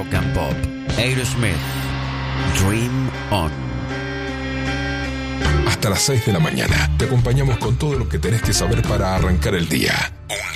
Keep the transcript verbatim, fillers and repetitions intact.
Rock and Pop. Aerosmith, Dream On. Hasta las seis de la mañana te acompañamos con todo lo que tenés que saber para arrancar el día.